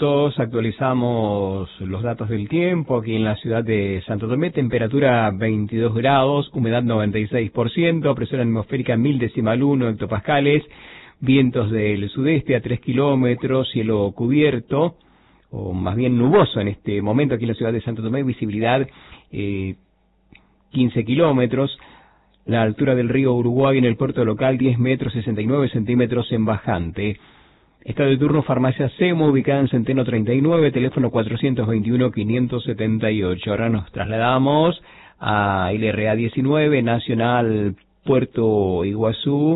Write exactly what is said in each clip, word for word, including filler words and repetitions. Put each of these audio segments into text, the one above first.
Todos actualizamos los datos del tiempo aquí en la ciudad de Santo Tomé, temperatura veintidós grados, humedad noventa y seis por ciento, presión atmosférica mil decimal uno hectopascales, vientos del sudeste a tres kilómetros, cielo cubierto, o más bien nuboso en este momento aquí en la ciudad de Santo Tomé, visibilidad eh, quince kilómetros, la altura del río Uruguay en el puerto local diez metros sesenta y nueve centímetros en bajante. Está de turno Farmacia Semo, ubicada en Centeno treinta y nueve, teléfono cuatrocientos veintiuno, quinientos setenta y ocho. Ahora nos trasladamos a L R A diecinueve, Nacional Puerto Iguazú,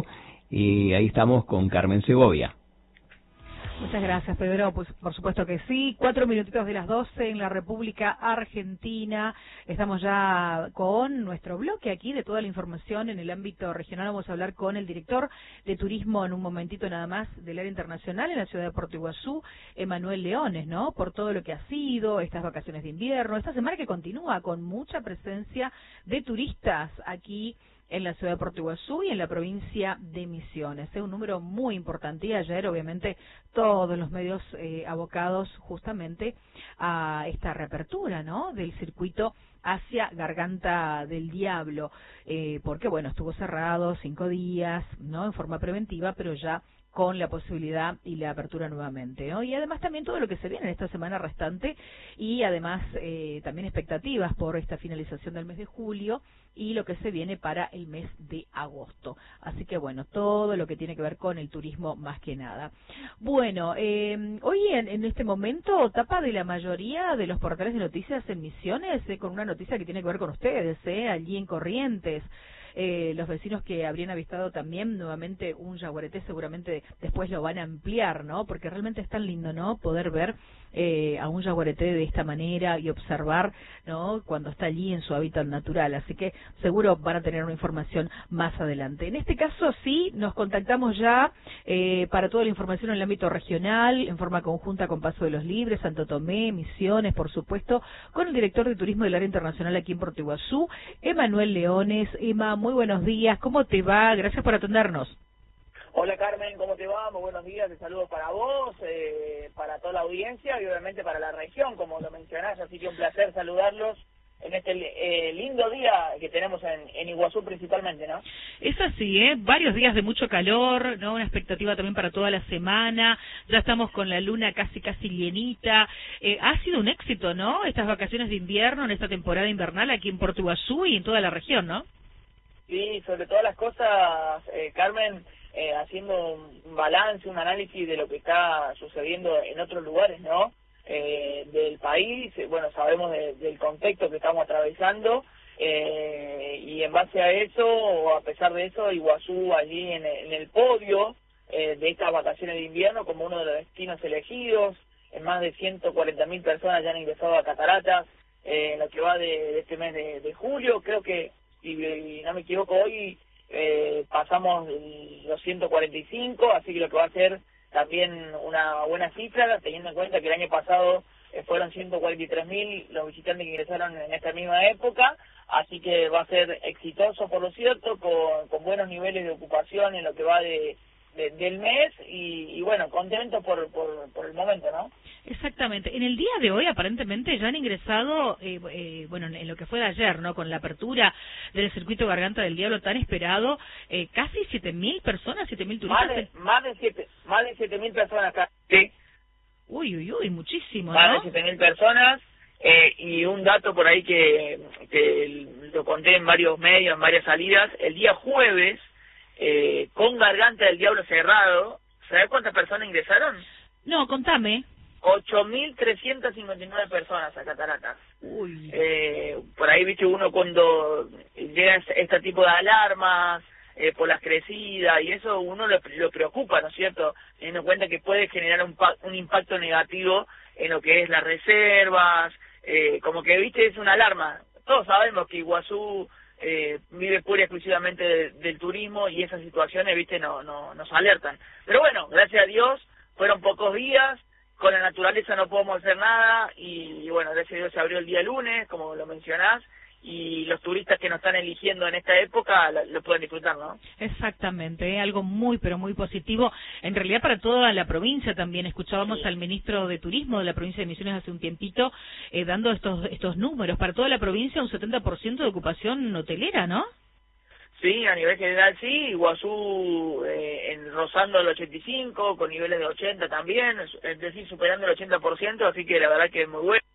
y ahí estamos con Carmen Segovia. Muchas gracias, Pedro. Pues por supuesto que sí. Cuatro minutitos de las doce en la República Argentina. Estamos ya con nuestro bloque aquí de toda la información en el ámbito regional. Vamos a hablar con el director de turismo en un momentito nada más del área internacional en la ciudad de Puerto Iguazú, Emanuel Leones, ¿no? Por todo lo que ha sido estas vacaciones de invierno, esta semana que continúa con mucha presencia de turistas aquí en la ciudad de Puerto Iguazú y en la provincia de Misiones. Es un número muy importante y ayer obviamente todos los medios eh, abocados justamente a esta reapertura, ¿no?, del circuito hacia Garganta del Diablo, eh, porque bueno, estuvo cerrado cinco días, ¿no?, en forma preventiva, pero ya con la posibilidad y la apertura nuevamente, ¿no? Y además también todo lo que se viene en esta semana restante y además eh, también expectativas por esta finalización del mes de julio y lo que se viene para el mes de agosto. Así que bueno, todo lo que tiene que ver con el turismo más que nada. Bueno, eh, hoy en, en este momento tapa de la mayoría de los portales de noticias en Misiones eh, con una noticia que tiene que ver con ustedes, eh, allí en Corrientes. Eh, los vecinos que habrían avistado también nuevamente un yaguareté, seguramente después lo van a ampliar, ¿no? Porque realmente es tan lindo, ¿no?, poder ver eh, a un yaguareté de esta manera y observar, ¿no?, cuando está allí en su hábitat natural. Así que seguro van a tener una información más adelante. En este caso sí, nos contactamos ya eh, para toda la información en el ámbito regional, en forma conjunta con Paso de los Libres, Santo Tomé, Misiones, por supuesto, con el director de turismo del área internacional aquí en Puerto Iguazú, Emanuel Leones. Emma, muy buenos días, ¿cómo te va? Gracias por atendernos. Hola Carmen, ¿cómo te va? Muy buenos días, te saludo para vos, eh, para toda la audiencia y obviamente para la región, como lo mencionás, así que un placer saludarlos en este eh, lindo día que tenemos en, en Iguazú principalmente, ¿no? Es así, ¿eh? Varios días de mucho calor, ¿no? Una expectativa también para toda la semana, ya estamos con la luna casi casi llenita. Eh, ha sido un éxito, ¿no?, estas vacaciones de invierno, en esta temporada invernal aquí en Puerto Iguazú y en toda la región, ¿no? Sí, sobre todas las cosas, eh, Carmen, eh, haciendo un balance, un análisis de lo que está sucediendo en otros lugares, ¿no?, eh, del país. Bueno, sabemos de, del contexto que estamos atravesando eh, y en base a eso, o a pesar de eso, Iguazú allí en, en el podio eh, de estas vacaciones de invierno como uno de los destinos elegidos. En más de ciento cuarenta mil personas ya han ingresado a Cataratas eh, en lo que va de, de este mes de, de julio. Creo que, si no me equivoco, hoy eh, pasamos los ciento cuarenta y cinco, así que lo que va a ser también una buena cifra, teniendo en cuenta que el año pasado eh, fueron ciento cuarenta y tres mil los visitantes que ingresaron en esta misma época, así que va a ser exitoso por lo cierto, con, con buenos niveles de ocupación en lo que va de, de del mes y, y bueno, contentos por, por, por el momento, ¿no? Exactamente. En el día de hoy, aparentemente, ya han ingresado, eh, eh, bueno, en lo que fue de ayer, ¿no?, con la apertura del circuito Garganta del Diablo tan esperado, eh, casi siete mil personas, siete mil turistas. Más de, más de siete, más de siete mil personas acá. Sí. Uy, uy, uy, muchísimo, Más ¿no? de siete mil personas, eh, y un dato por ahí que, que lo conté en varios medios, en varias salidas, el día jueves, eh, con Garganta del Diablo cerrado, ¿sabés cuántas personas ingresaron? No, contame. ocho mil trescientas cincuenta y nueve personas a Cataratas. Uy. Eh, por ahí, viste, uno cuando llega este tipo de alarmas eh, por las crecidas y eso, uno lo, lo preocupa, ¿no es cierto? Teniendo en cuenta que puede generar un, un impacto negativo en lo que es las reservas, eh, como que, viste, es una alarma. Todos sabemos que Iguazú eh, vive pura y exclusivamente de, del turismo y esas situaciones, viste, no, no nos alertan. Pero bueno, gracias a Dios, fueron pocos días. Con la naturaleza no podemos hacer nada y, y bueno, gracias a Dios se abrió el día lunes, como lo mencionás, y los turistas que nos están eligiendo en esta época lo, lo pueden disfrutar, ¿no? Exactamente, ¿eh? Algo muy, pero muy positivo, en realidad para toda la provincia también. Escuchábamos sí. al ministro de Turismo de la provincia de Misiones hace un tiempito eh, dando estos estos números. Para toda la provincia un setenta por ciento de ocupación hotelera, ¿no? Sí, a nivel general sí, Iguazú eh, en, rozando el ochenta y cinco, con niveles de ochenta también, es decir, superando el ochenta por ciento, así que la verdad que es muy bueno.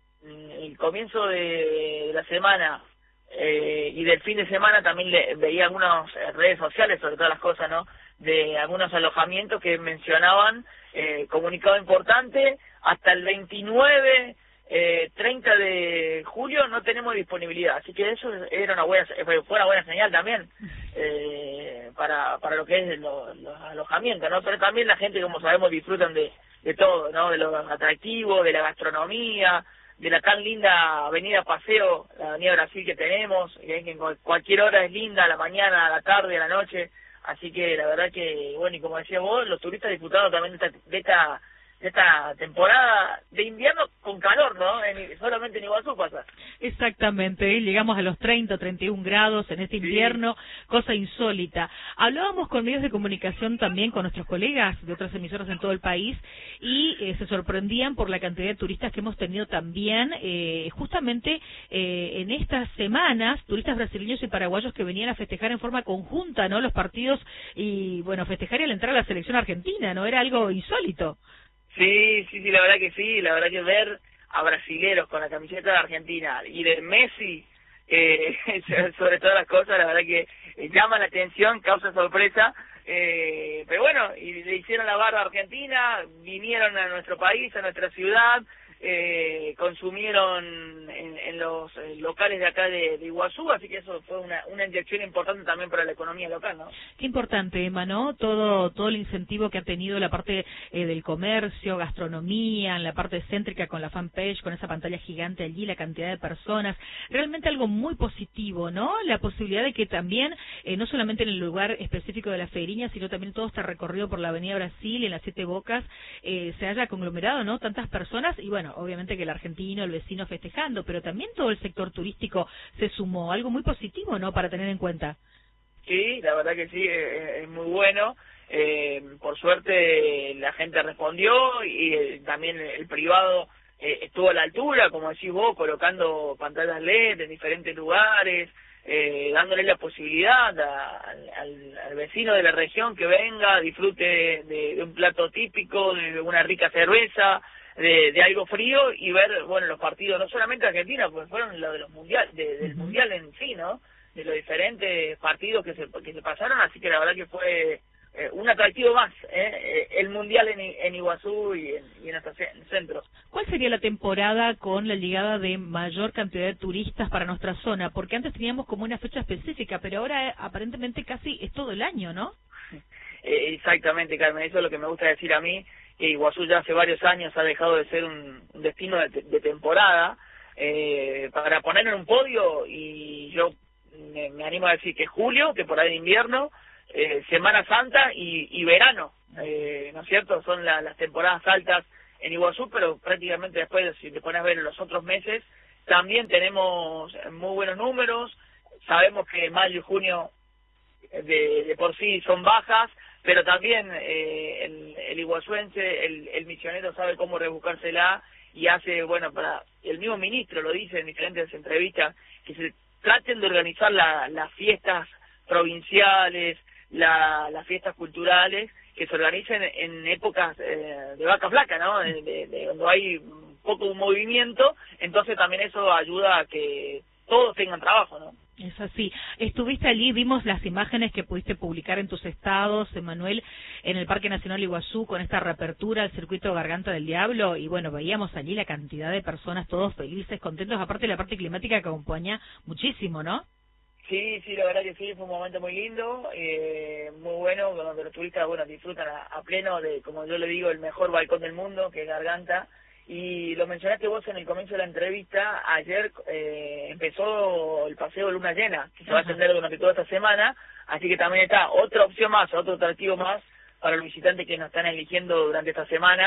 El comienzo de la semana eh, y del fin de semana también le, veía algunas redes sociales, sobre todas las cosas, ¿no?, de algunos alojamientos que mencionaban eh, comunicado importante, hasta el veintinueve, eh, treinta de julio no tenemos disponibilidad, así que eso era una buena, fue una buena señal también eh, para para lo que es lo, los alojamientos, ¿no? Pero también la gente, como sabemos, disfrutan de, de todo, ¿no?, de lo atractivo, de la gastronomía, de la tan linda avenida Paseo, la avenida Brasil que tenemos, que en cualquier hora es linda, a la mañana, a la tarde, a la noche, así que la verdad que, bueno, y como decías vos, los turistas disfrutaron también de esta, de esta, de esta temporada de invierno con calor, ¿no? En, solamente en Iguazú pasa. Exactamente, ¿eh? Llegamos a los treinta, treinta y un grados en este invierno, sí. Cosa insólita. Hablábamos con medios de comunicación también, con nuestros colegas de otras emisoras en todo el país, y eh, se sorprendían por la cantidad de turistas que hemos tenido también, eh, justamente eh, en estas semanas, turistas brasileños y paraguayos que venían a festejar en forma conjunta, ¿no?, los partidos, y bueno, festejar y al entrar a la selección argentina, ¿no? Era algo insólito. Sí, sí, sí, la verdad que sí, la verdad que ver a brasileros con la camiseta de Argentina y de Messi, eh, sobre todas las cosas, la verdad que llama la atención, causa sorpresa, eh, pero bueno, y le hicieron la barra a Argentina, vinieron a nuestro país, a nuestra ciudad, eh, consumieron en, en los eh, locales de acá de, de Iguazú, así que eso fue una, una inyección importante también para la economía local, ¿no? Qué importante, Emma, ¿no? Todo, todo el incentivo que ha tenido la parte eh, del comercio, gastronomía, en la parte céntrica con la fanpage, con esa pantalla gigante allí, la cantidad de personas, realmente algo muy positivo, ¿no? La posibilidad de que también, eh, no solamente en el lugar específico de la Feriña, sino también todo este recorrido por la Avenida Brasil y en las Siete Bocas, eh, se haya conglomerado, ¿no?, tantas personas, y bueno, obviamente que el argentino, el vecino festejando, pero también todo el sector turístico se sumó, algo muy positivo, ¿no?, para tener en cuenta. Sí, la verdad que sí, es, es muy bueno. Eh, por suerte la gente respondió y eh, también el privado eh, estuvo a la altura, como decís vos, colocando pantallas L E D en diferentes lugares, eh, dándole la posibilidad a, al, al vecino de la región que venga, disfrute de, de un plato típico, de una rica cerveza, de, de algo frío, y ver, bueno, los partidos, no solamente de Argentina, pues fueron los de los mundial, de, del uh-huh. mundial en sí, ¿no?, de los diferentes partidos que se que se pasaron, así que la verdad que fue eh, un atractivo más, ¿eh? el mundial en, en Iguazú y en, y en nuestro centro. ¿Cuál sería la temporada con la llegada de mayor cantidad de turistas para nuestra zona? Porque antes teníamos como una fecha específica, pero ahora eh, aparentemente casi es todo el año, ¿no? Eh, exactamente, Carmen, eso es lo que me gusta decir a mí, que Iguazú ya hace varios años ha dejado de ser un, un destino de, de temporada, eh, para poner en un podio, y yo me, me animo a decir que julio, que por ahí de invierno, eh, Semana Santa y, y verano, eh, ¿no es cierto?, son la, las temporadas altas en Iguazú, pero prácticamente después, si te pones a ver los otros meses, también tenemos muy buenos números. Sabemos que mayo y junio de, de por sí son bajas, pero también eh, el, el iguazuense, el, el misionero sabe cómo rebuscársela y hace, bueno, para el mismo ministro lo dice en diferentes entrevistas, que se traten de organizar la, las fiestas provinciales, la, las fiestas culturales, que se organicen en épocas eh, de vaca flaca, ¿no?, de, de, de donde hay poco movimiento, entonces también eso ayuda a que todos tengan trabajo, ¿no? Es así. Estuviste allí, vimos las imágenes que pudiste publicar en tus estados, Emanuel, en el Parque Nacional Iguazú, con esta reapertura al circuito Garganta del Diablo, y bueno, veíamos allí la cantidad de personas, todos felices, contentos, aparte de la parte climática que acompaña muchísimo, ¿no? Sí, sí, la verdad que sí, fue un momento muy lindo, eh, muy bueno, donde los turistas, bueno, disfrutan a, a pleno de, como yo le digo, el mejor balcón del mundo, que es Garganta. Y lo mencionaste vos en el comienzo de la entrevista, ayer eh, empezó el paseo de luna llena, que se va a extender durante toda esta semana, así que también está otra opción más, otro atractivo más para los visitantes que nos están eligiendo durante esta semana,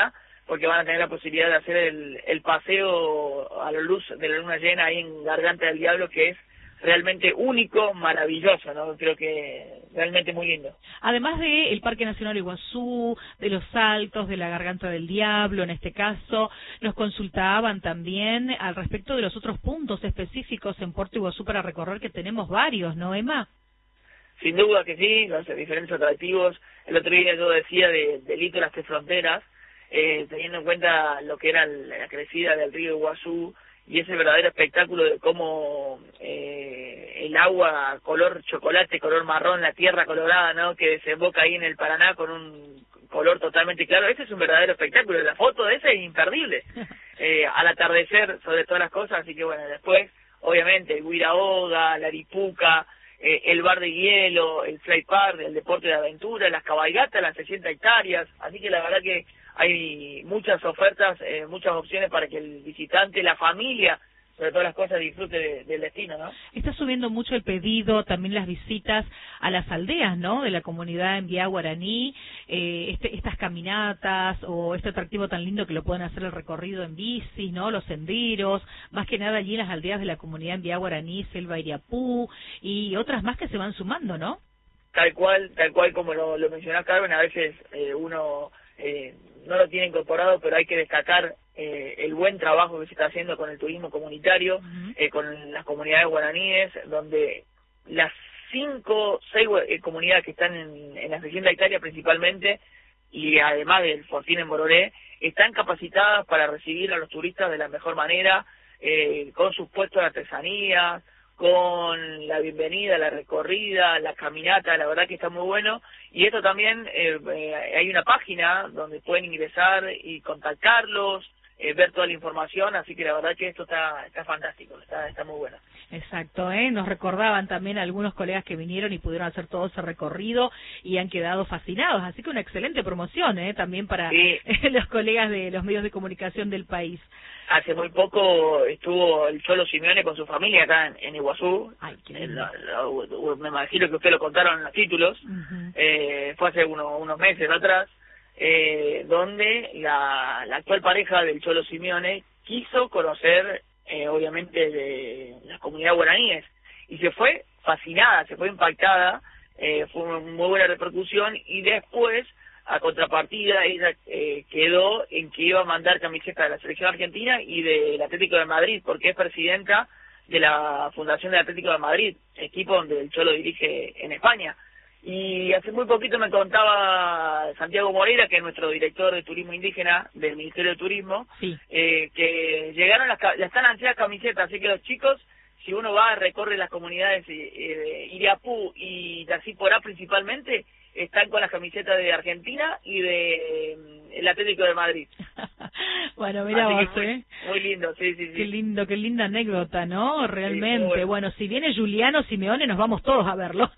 porque van a tener la posibilidad de hacer el, el paseo a la luz de la luna llena ahí en Garganta del Diablo, que es realmente único, maravilloso, ¿no? Creo que realmente muy lindo. Además de el Parque Nacional Iguazú, de los Saltos, de la Garganta del Diablo, en este caso, nos consultaban también al respecto de los otros puntos específicos en Puerto Iguazú para recorrer, que tenemos varios, ¿no, Emma? Sin duda que sí, los diferentes atractivos. El otro día yo decía de, del hito de las tres fronteras, eh, teniendo en cuenta lo que era la crecida del río Iguazú, y ese verdadero espectáculo de cómo eh, el agua color chocolate, color marrón, la tierra colorada, ¿no?, que desemboca ahí en el Paraná con un color totalmente claro. Ese es un verdadero espectáculo, la foto de ese es imperdible, eh, al atardecer sobre todas las cosas. Así que bueno, después obviamente el Huiraoga, la Aripuca, eh, el bar de hielo, el fly park, el deporte de aventura, las cabalgatas, las sesenta hectáreas, así que la verdad que hay muchas ofertas, eh, muchas opciones para que el visitante, la familia, sobre todas las cosas, disfrute de, del destino, ¿no? Está subiendo mucho el pedido, también las visitas a las aldeas, ¿no?, de la comunidad en Vía Guaraní, eh, este, estas caminatas o este atractivo tan lindo que lo pueden hacer el recorrido en bicis, ¿no?, los senderos, más que nada allí en las aldeas de la comunidad en Vía Guaraní, Selva Iriapú y otras más que se van sumando, ¿no? Tal cual, tal cual como lo, lo mencionó Carmen, a veces eh, uno eh, no lo tiene incorporado, pero hay que destacar eh, el buen trabajo que se está haciendo con el turismo comunitario, uh-huh. eh, con las comunidades guaraníes, donde las cinco, seis eh, comunidades que están en, en las sesenta hectáreas principalmente, y además del Fortín en Bororé, están capacitadas para recibir a los turistas de la mejor manera, eh, con sus puestos de artesanía, con la bienvenida, la recorrida, la caminata. La verdad que está muy bueno. Y esto también, eh, eh, hay una página donde pueden ingresar y contactarlos, eh, ver toda la información, así que la verdad que esto está está fantástico, está está muy bueno. Exacto, ¿eh? Nos recordaban también algunos colegas que vinieron y pudieron hacer todo ese recorrido y han quedado fascinados, así que una excelente promoción, ¿eh?, también para sí. los colegas de los medios de comunicación del país. Hace muy poco estuvo el Cholo Simeone con su familia acá en, en Iguazú. Ay, qué eh, lo, lo, me imagino que usted lo contaron en los títulos. Uh-huh. eh, fue hace uno, unos meses atrás, eh, donde la, la actual pareja del Cholo Simeone quiso conocer, eh, obviamente, de las comunidades guaraníes, y se fue fascinada, se fue impactada, eh, fue una muy buena repercusión, y después, a contrapartida, ella eh, quedó en que iba a mandar camiseta de la selección argentina y del Atlético de Madrid, porque es presidenta de la Fundación del Atlético de Madrid, equipo donde el Cholo dirige en España. Y hace muy poquito me contaba Santiago Moreira, que es nuestro director de turismo indígena del Ministerio de Turismo, sí. eh, que llegaron las, ya están ansiadas camisetas, así que los chicos, si uno va, recorre las comunidades eh, de Iriapú y Taciporá principalmente, están con las camisetas de Argentina y de eh, el Atlético de Madrid. Bueno, mira vos, muy, ¿eh? Muy lindo, sí, sí, sí. Qué lindo, qué linda anécdota, ¿no? Realmente. Sí, bueno. bueno, si viene Juliano Simeone, nos vamos todos a verlo.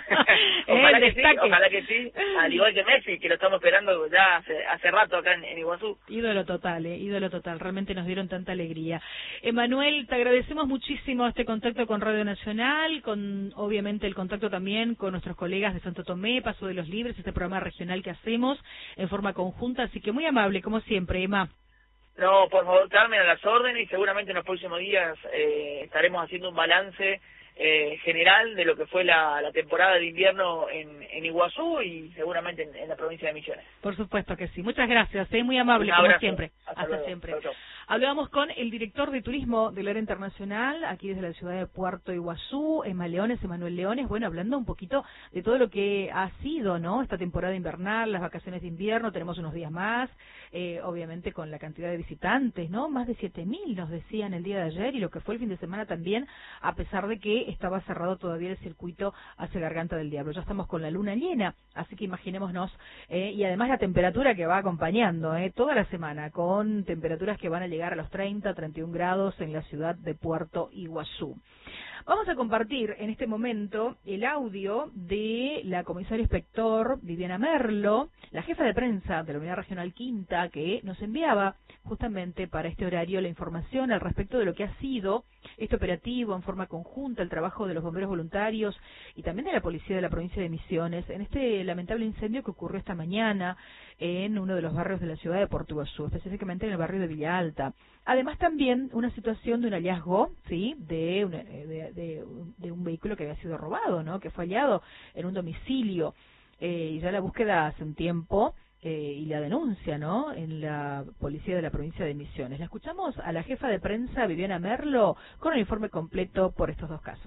ojalá, que sí, ojalá que sí, al igual que Messi, que lo estamos esperando ya hace, hace rato acá en, en Iguazú. Ídolo total, eh, ídolo total, realmente nos dieron tanta alegría. Emanuel, te agradecemos muchísimo este contacto con Radio Nacional, con obviamente el contacto también con nuestros colegas de Santo Tomé, Paso de los Libres, este programa regional que hacemos en forma conjunta, así que muy amable, como siempre, Emma. No, por favor, Carmen, a las órdenes, y seguramente en los próximos días eh, estaremos haciendo un balance eh, general de lo que fue la, la temporada de invierno en, en Iguazú y seguramente en, en la provincia de Misiones. Por supuesto que sí. Muchas gracias, ¿eh? Muy amable, como siempre. Hasta, Hasta luego. siempre. Chau, chau. Hablábamos con el director de turismo del área internacional, aquí desde la ciudad de Puerto Iguazú, Emma Leones, Emanuel Leones, bueno, hablando un poquito de todo lo que ha sido, ¿no?, esta temporada invernal, las vacaciones de invierno, tenemos unos días más, eh, obviamente con la cantidad de visitantes, ¿no?, más de siete mil nos decían el día de ayer, y lo que fue el fin de semana también, a pesar de que estaba cerrado todavía el circuito hacia Garganta del Diablo. Ya estamos con la luna llena, así que imaginémonos, eh, y además la temperatura que va acompañando, eh, toda la semana, con temperaturas que van a llegar a los treinta, treinta y un grados en la ciudad de Puerto Iguazú. Vamos a compartir en este momento el audio de la comisaria inspector Viviana Merlo, la jefa de prensa de la Unidad Regional Quinta, que nos enviaba justamente para este horario la información al respecto de lo que ha sido Este operativo, en forma conjunta, el trabajo de los bomberos voluntarios y también de la policía de la provincia de Misiones, en este lamentable incendio que ocurrió esta mañana en uno de los barrios de la ciudad de Puerto Iguazú, específicamente en el barrio de Villa Alta. Además, también una situación de un hallazgo, ¿sí?, de, una, de, de, de un vehículo que había sido robado, ¿no?, que fue hallado en un domicilio, eh, y ya la búsqueda hace un tiempo. Eh, y la denuncia, ¿no?, en la policía de la provincia de Misiones. La escuchamos a la jefa de prensa, Viviana Merlo, con el informe completo por estos dos casos.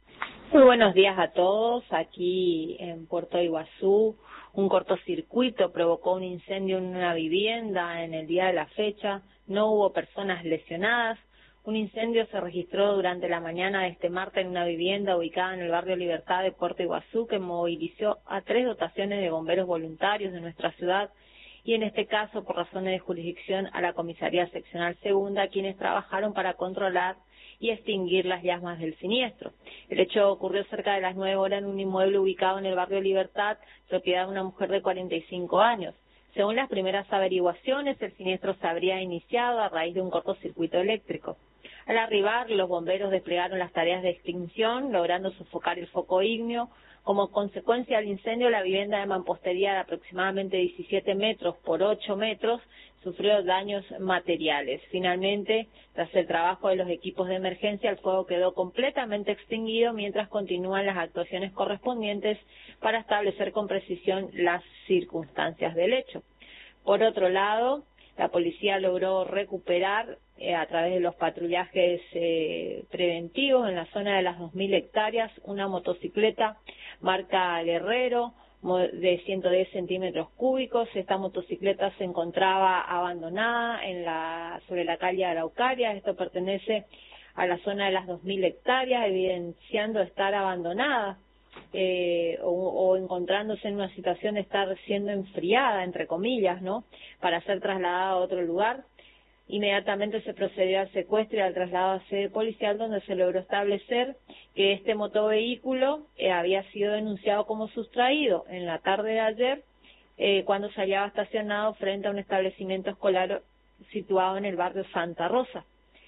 Muy buenos días a todos. Aquí en Puerto Iguazú, un cortocircuito provocó un incendio en una vivienda en el día de la fecha. No hubo personas lesionadas. Un incendio se registró durante la mañana de este martes en una vivienda ubicada en el barrio Libertad de Puerto Iguazú, que movilizó a tres dotaciones de bomberos voluntarios de nuestra ciudad y en este caso, por razones de jurisdicción, a la Comisaría Seccional Segunda, quienes trabajaron para controlar y extinguir las llamas del siniestro. El hecho ocurrió cerca de las nueve horas en un inmueble ubicado en el barrio Libertad, propiedad de una mujer de cuarenta y cinco años. Según las primeras averiguaciones, el siniestro se habría iniciado a raíz de un cortocircuito eléctrico. Al arribar, los bomberos desplegaron las tareas de extinción, logrando sofocar el foco ígneo. Como consecuencia del incendio, la vivienda de mampostería de aproximadamente diecisiete metros por ocho metros sufrió daños materiales. Finalmente, tras el trabajo de los equipos de emergencia, el fuego quedó completamente extinguido mientras continúan las actuaciones correspondientes para establecer con precisión las circunstancias del hecho. Por otro lado, la policía logró recuperar eh, a través de los patrullajes eh, preventivos en la zona de las dos mil hectáreas una motocicleta marca Guerrero de ciento diez centímetros cúbicos. Esta motocicleta se encontraba abandonada en la sobre la calle Araucaria. Esto pertenece a la zona de las dos mil hectáreas, evidenciando estar abandonada eh, o, o encontrándose en una situación de estar siendo enfriada, entre comillas, ¿no?, para ser trasladada a otro lugar. Inmediatamente se procedió al secuestro y al traslado a sede policial, donde se logró establecer que este motovehículo eh, había sido denunciado como sustraído en la tarde de ayer, eh, cuando se hallaba estacionado frente a un establecimiento escolar situado en el barrio Santa Rosa.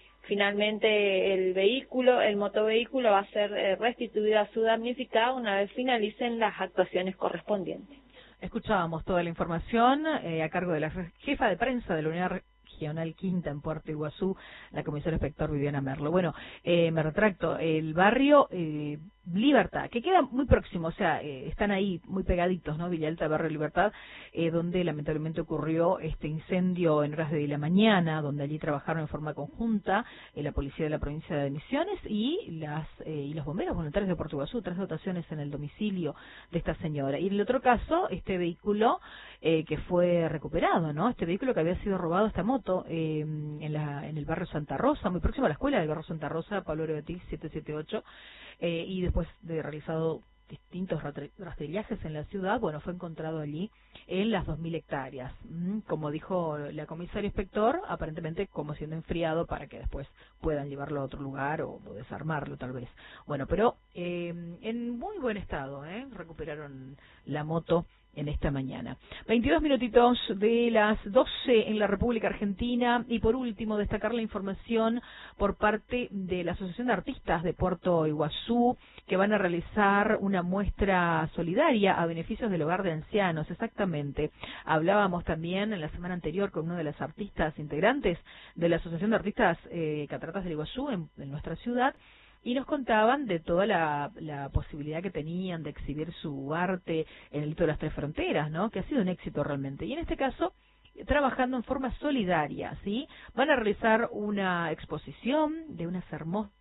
Finalmente, el vehículo, el motovehículo va a ser eh, restituido a su damnificado una vez finalicen las actuaciones correspondientes. Escuchábamos toda la información eh, a cargo de la jefa de prensa de la Unidad Regional Quinta en Puerto Iguazú, la comisaria inspector Viviana Merlo. Bueno, eh, me retracto, el barrio eh, Libertad, que queda muy próximo, o sea, eh, están ahí muy pegaditos, ¿no?, Villa Alta, barrio Libertad, eh, donde lamentablemente ocurrió este incendio en horas de la mañana, donde allí trabajaron en forma conjunta eh, la policía de la provincia de Misiones y las eh, y los bomberos voluntarios de Puerto Iguazú, tres dotaciones en el domicilio de esta señora. Y en el otro caso, este vehículo eh, que fue recuperado, ¿no?, este vehículo que había sido robado, esta moto, eh, en, la, en el barrio Santa Rosa, muy próximo a la escuela del barrio Santa Rosa, Pablo Oreotil siete siete ocho, eh, y después de realizado distintos rastrillajes en la ciudad, bueno, fue encontrado allí en las dos mil hectáreas. Como dijo la comisaria inspector, aparentemente como siendo enfriado para que después puedan llevarlo a otro lugar o, o desarmarlo tal vez. Bueno, pero eh, en muy buen estado, ¿eh? Recuperaron la moto en esta mañana. veintidós minutitos de las doce en la República Argentina. Y por último, destacar la información por parte de la Asociación de Artistas de Puerto Iguazú, que van a realizar una muestra solidaria a beneficios del hogar de ancianos. Exactamente. Hablábamos también en la semana anterior con uno de las artistas integrantes de la Asociación de Artistas eh, Cataratas del Iguazú en, en nuestra ciudad, y nos contaban de toda la, la posibilidad que tenían de exhibir su arte en el Hito de las Tres Fronteras, ¿no?, que ha sido un éxito realmente. Y en este caso, trabajando en forma solidaria, ¿sí? Van a realizar una exposición de unas hermosas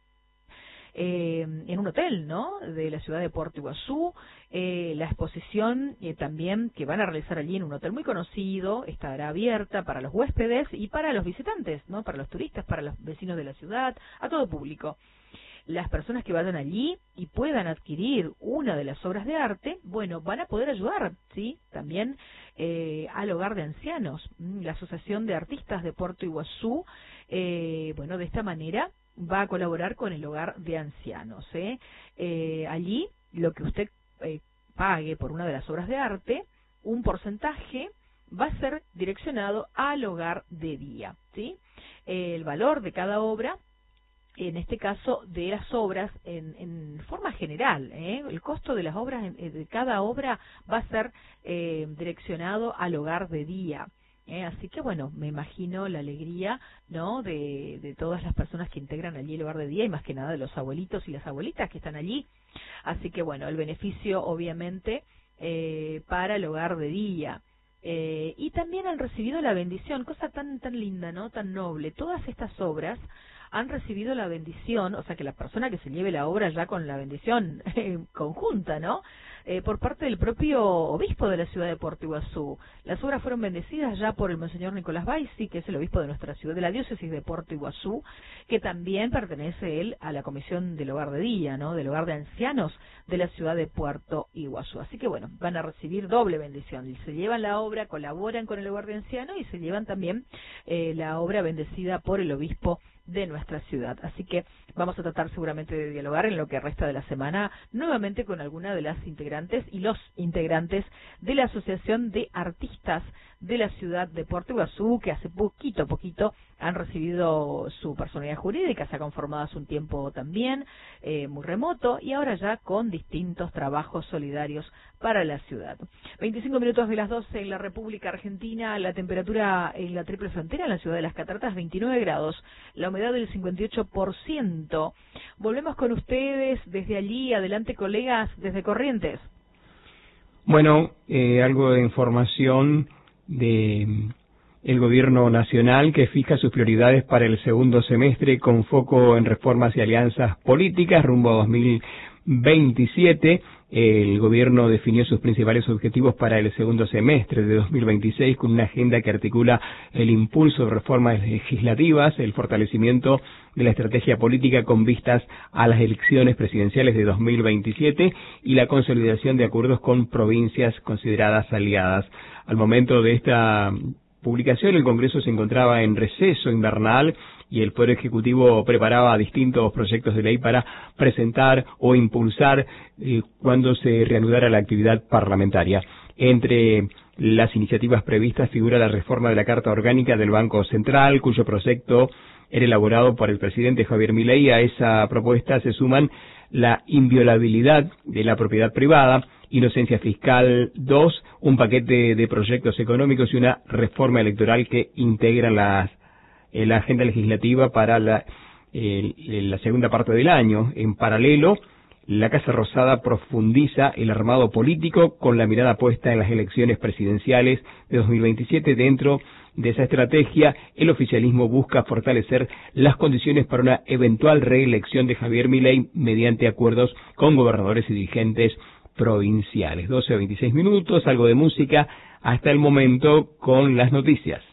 Eh, en un hotel, ¿no?, de la ciudad de Puerto Iguazú. Eh, la exposición eh, también que van a realizar allí en un hotel muy conocido estará abierta para los huéspedes y para los visitantes, ¿no?, para los turistas, para los vecinos de la ciudad, a todo público. Las personas que vayan allí y puedan adquirir una de las obras de arte, bueno, van a poder ayudar, ¿sí?, también eh, al hogar de ancianos. La Asociación de Artistas de Puerto Iguazú, eh, bueno, de esta manera va a colaborar con el hogar de ancianos, ¿eh? Eh, allí, lo que usted eh, pague por una de las obras de arte, un porcentaje va a ser direccionado al hogar de día, ¿sí? Eh, el valor de cada obra en este caso, de las obras en, en forma general. ¿eh? El costo de las obras, de cada obra, va a ser eh, direccionado al hogar de día. ¿eh? Así que, bueno, me imagino la alegría, ¿no?, de, de todas las personas que integran allí el hogar de día, y más que nada de los abuelitos y las abuelitas que están allí. Así que, bueno, el beneficio, obviamente, eh, para el hogar de día. Eh, y también han recibido la bendición, cosa tan tan linda, ¿no?, tan noble. Todas estas obras han recibido la bendición, o sea que la persona que se lleve la obra ya con la bendición eh, conjunta, ¿no?, eh, por parte del propio obispo de la ciudad de Puerto Iguazú. Las obras fueron bendecidas ya por el monseñor Nicolás Baisi, que es el obispo de nuestra ciudad, de la diócesis de Puerto Iguazú, que también pertenece él a la comisión del hogar de día, ¿no?, del hogar de ancianos de la ciudad de Puerto Iguazú. Así que, bueno, van a recibir doble bendición. Se llevan la obra, colaboran con el hogar de ancianos y se llevan también eh, la obra bendecida por el obispo de nuestra ciudad. Así que vamos a tratar seguramente de dialogar en lo que resta de la semana nuevamente con alguna de las integrantes y los integrantes de la Asociación de Artistas de la ciudad de Puerto Iguazú, que hace poquito, poquito han recibido su personalidad jurídica, se ha conformado hace un tiempo también, eh, muy remoto, y ahora ya con distintos trabajos solidarios para la ciudad. veinticinco minutos de las doce en la República Argentina, la temperatura en la triple frontera, en la ciudad de Las Cataratas, veintinueve grados, la humedad del cincuenta y ocho por ciento. Volvemos con ustedes desde allí, adelante colegas, desde Corrientes. Bueno, eh, algo de información de el gobierno nacional, que fija sus prioridades para el segundo semestre con foco en reformas y alianzas políticas rumbo a dos mil veintisiete. El gobierno definió sus principales objetivos para el segundo semestre de dos mil veintiséis con una agenda que articula el impulso de reformas legislativas, el fortalecimiento de la estrategia política con vistas a las elecciones presidenciales de dos mil veintisiete y la consolidación de acuerdos con provincias consideradas aliadas. Al momento de esta publicación, el Congreso se encontraba en receso invernal y el Poder Ejecutivo preparaba distintos proyectos de ley para presentar o impulsar eh, cuando se reanudara la actividad parlamentaria. Entre las iniciativas previstas figura la reforma de la Carta Orgánica del Banco Central, cuyo proyecto era elaborado por el presidente Javier Milei. A esa propuesta se suman la inviolabilidad de la propiedad privada, Inocencia Fiscal dos, un paquete de proyectos económicos y una reforma electoral que integran las, eh, la agenda legislativa para la, eh, la segunda parte del año. En paralelo, la Casa Rosada profundiza el armado político con la mirada puesta en las elecciones presidenciales de dos mil veintisiete. Dentro de esa estrategia, el oficialismo busca fortalecer las condiciones para una eventual reelección de Javier Milei mediante acuerdos con gobernadores y dirigentes provinciales. doce a veintiséis minutos, algo de música hasta el momento con las noticias.